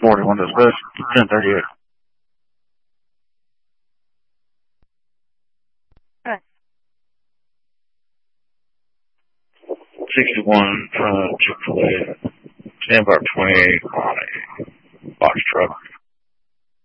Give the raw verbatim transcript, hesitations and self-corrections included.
forty-one dispatch, ten thirty-eight. Right. sixty-one, uh, Chick-fil-A, stand by twenty-eight.